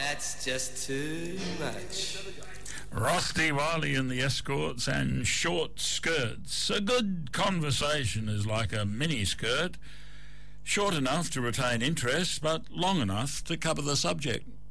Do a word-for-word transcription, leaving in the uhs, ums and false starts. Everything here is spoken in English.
That's just too much. Rusty Wiley and the Escorts and Short Skirts. A good conversation is like a mini skirt, short enough to retain interest, but long enough to cover the subject.